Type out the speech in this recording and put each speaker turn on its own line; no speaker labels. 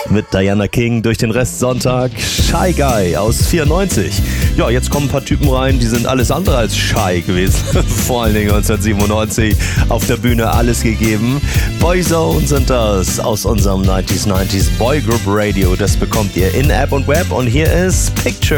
mit Diana King durch den Restsonntag. Shy Guy aus 94. Ja, jetzt kommen ein paar Typen rein, die sind alles andere als shy gewesen. Vor allen Dingen 1997 auf der Bühne alles gegeben. Boyzone sind das aus unserem 90s Boy Group Radio. Das bekommt ihr in App und Web und hier ist Picture.